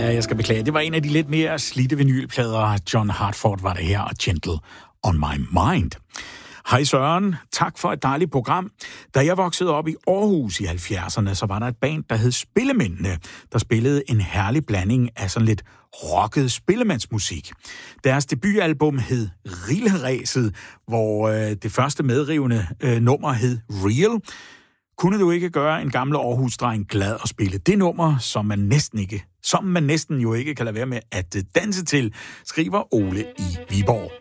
jeg skal beklage. Det var en af de lidt mere slidte vinylplader. John Hartford var det her, og Gentle on My Mind. Hej Søren, tak for et dejligt program. Da jeg voksede op i Aarhus i 70'erne, så var der et band, der hed Spillemændene, der spillede en herlig blanding af sådan lidt rocket spillemandsmusik. Deres debutalbum hed Rilleræset, hvor det første medrivende nummer hed Real. Kunne du ikke gøre en gammel Aarhus-dreng glad at spille det nummer, som man næsten jo ikke kan lade være med at danse til, skriver Ole i Viborg.